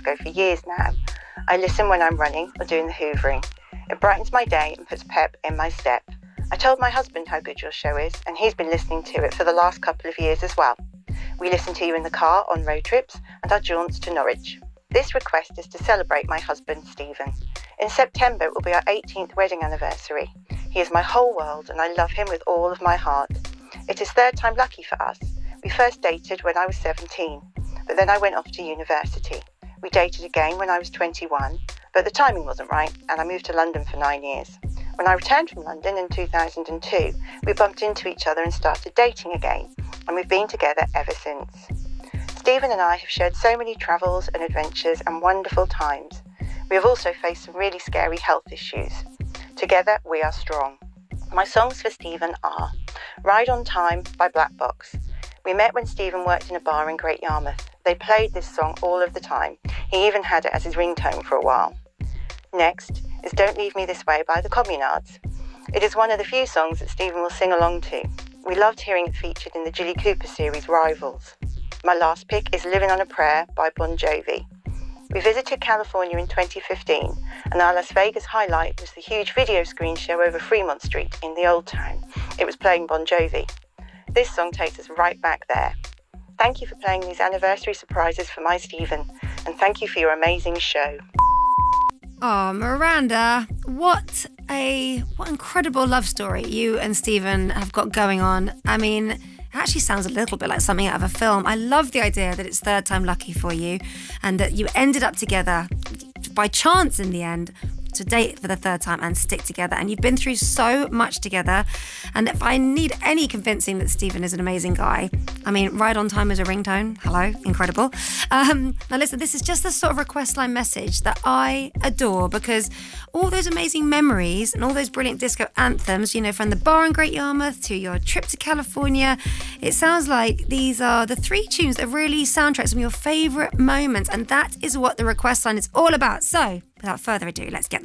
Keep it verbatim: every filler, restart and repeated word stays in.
ago for years now. I listen when I'm running or doing the hoovering. It brightens my day and puts pep in my step. I told my husband how good your show is, and he's been listening to it for the last couple of years as well. We listen to you in the car on road trips and our jaunts to Norwich. This request is to celebrate my husband, Stephen. In September, it will be our eighteenth wedding anniversary. He is my whole world, and I love him with all of my heart. It is third time lucky for us. We first dated when I was seventeen, but then I went off to university. We dated again when I was twenty-one, but the timing wasn't right, and I moved to London for nine years. When I returned from London in two thousand two, we bumped into each other and started dating again, and we've been together ever since. Stephen and I have shared so many travels and adventures and wonderful times. We have also faced some really scary health issues. Together, we are strong. My songs for Stephen are Ride on Time by Black Box. We met when Stephen worked in a bar in Great Yarmouth. They played this song all of the time. He even had it as his ringtone for a while. Next is Don't Leave Me This Way by the Communards. It is one of the few songs that Stephen will sing along to. We loved hearing it featured in the Jilly Cooper series Rivals. My last pick is Living on a Prayer by Bon Jovi. We visited California in twenty fifteen, and our Las Vegas highlight was the huge video screen show over Fremont Street in the Old Town. It was playing Bon Jovi. This song takes us right back there. Thank you for playing these anniversary surprises for my Stephen, and thank you for your amazing show. Oh, Miranda, what a what incredible love story you and Stephen have got going on. I mean, it actually sounds a little bit like something out of a film. I love the idea that it's third time lucky for you and that you ended up together by chance in the end to date for the third time and stick together. And you've been through so much together. And if I need any convincing that Stephen is an amazing guy, I mean, Ride on Time is a ringtone. Hello, incredible. Um, now listen, this is just the sort of request line message that I adore, because all those amazing memories and all those brilliant disco anthems, you know, from the bar in Great Yarmouth to your trip to California, it sounds like these are the three tunes that really soundtrack some of your favourite moments. And that is what the request line is all about. So without further ado, let's get them